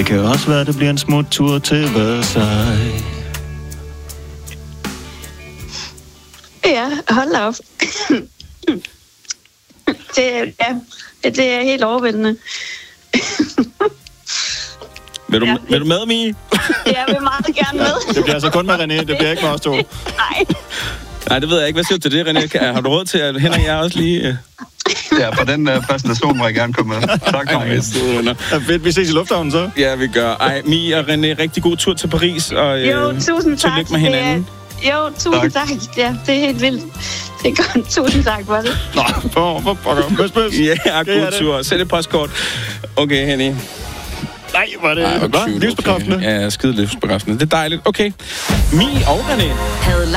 Det kan også være, det bliver en smut tur til Versailles. Ja, hold op. Det er helt overvældende. Vil du med, Mie? Jeg vil meget gerne med. Det bliver altså kun med René, det bliver ikke med os to. Nej, det ved jeg ikke. Hvad siger du til det, René? Har du råd til, at Henrik og jeg også lige... Ja, på den præsentation må jeg gerne komme med. Tak, Fedt, vi ses i lufthavnen så. Ja, vi gør. Ej, Mie og René, rigtig god tur til Paris. Og, jo, tusind tak. Tillykke med hinanden. Jo, tusind tak. Ja, det er helt vildt. Det er godt. Tusind tak for det. Nå, for pokker. Pøs. Ja, god tur. Sæt et postkort. Okay, Henny. Nej, var det livsbekræftende? Ja, skide livsbekræftende. Det er dejligt. Okay. Mie og René.